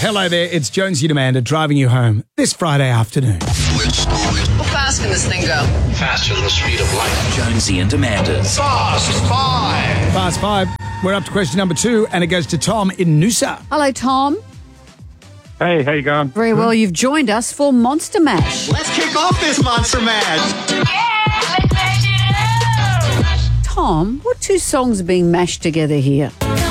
Hello there, it's Jonesy and Amanda driving you home this Friday afternoon. How fast can this thing go? Faster than the speed of light. Jonesy and Amanda's Fast Five. Fast five. We're up to question number 2, and it goes to Tom in Noosa. Hello, Tom. Hey, how you going? Very well. You've joined us for Monster Mash. Let's kick off this Monster Mash. Tom, what two songs are being mashed together here?